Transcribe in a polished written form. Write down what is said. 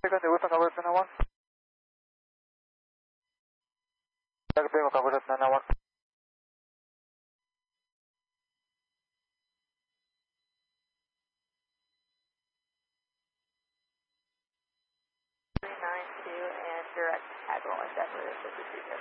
Second, Wilson coverage 91. Bingo coverage 91. 392 and direct Admiral, definitely 52.